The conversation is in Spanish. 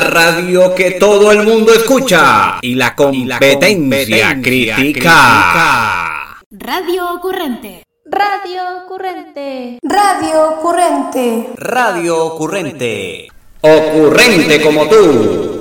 radio que todo el mundo escucha y la competencia critica. Radio Ocurrente. Radio Ocurrente. Radio Ocurrente. Radio Ocurrente. Ocurrente como tú.